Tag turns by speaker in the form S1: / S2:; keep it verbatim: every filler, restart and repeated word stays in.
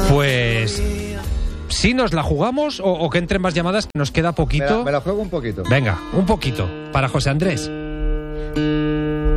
S1: Pues... ¿sí nos la jugamos o, o que entren más llamadas? Que nos queda poquito.
S2: Me la, me la juego un poquito.
S1: Venga, un poquito. Para José Andrés.